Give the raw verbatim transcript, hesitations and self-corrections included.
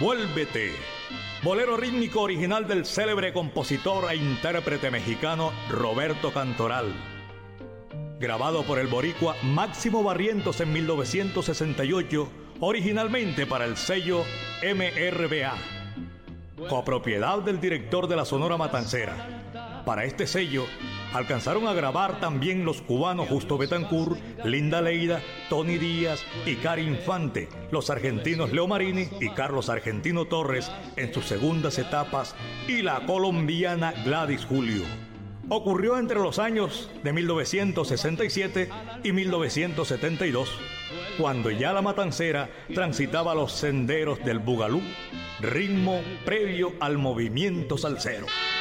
Envuélvete. Bolero rítmico original del célebre compositor e intérprete mexicano Roberto Cantoral. Grabado por el boricua Máximo Barrientos en mil novecientos sesenta y ocho, originalmente para el sello M R V A, copropiedad del director de la Sonora Matancera. Para este sello alcanzaron a grabar también los cubanos Justo Betancourt, Linda Leida, Tony Díaz y Cari Infante, los argentinos Leo Marini y Carlos Argentino Torres en sus segundas etapas y la colombiana Gladys Julio. Ocurrió entre los años de mil novecientos sesenta y siete y mil novecientos setenta y dos, cuando ya la Matancera transitaba los senderos del bugalú, ritmo previo al movimiento salsero.